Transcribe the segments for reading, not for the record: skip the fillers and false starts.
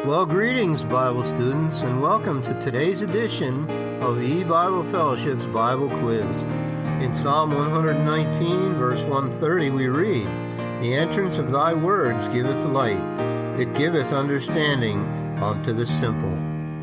Well, greetings, Bible students, and welcome to today's edition of E-Bible Fellowship's Bible Quiz. In Psalm 119, verse 130, we read, "The entrance of thy words giveth light, it giveth understanding unto the simple."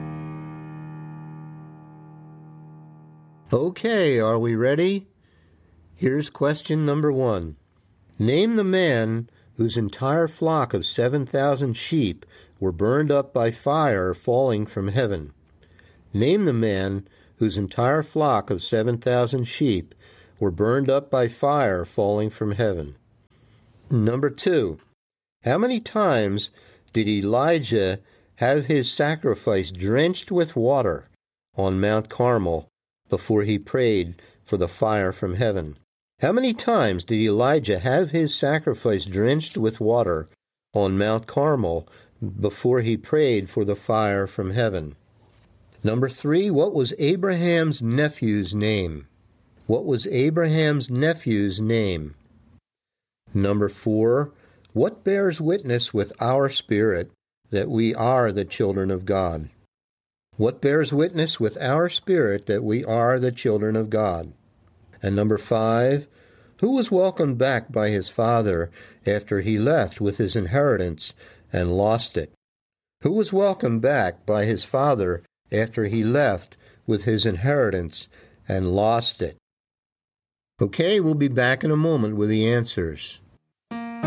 Okay, are we ready? Here's question number 1. Name the man whose entire flock of 7,000 sheep were burned up by fire falling from heaven. Name the man whose entire flock of 7,000 sheep were burned up by fire falling from heaven. Number 2. How many times did Elijah have his sacrifice drenched with water on Mount Carmel before he prayed for the fire from heaven? How many times did Elijah have his sacrifice drenched with water on Mount Carmel before he prayed for the fire from heaven? Number 3, what was Abraham's nephew's name? What was Abraham's nephew's name? Number 4, what bears witness with our spirit that we are the children of God? What bears witness with our spirit that we are the children of God? And number 5, who was welcomed back by his father after he left with his inheritance and lost it? Who was welcomed back by his father after he left with his inheritance and lost it? Okay, we'll be back in a moment with the answers.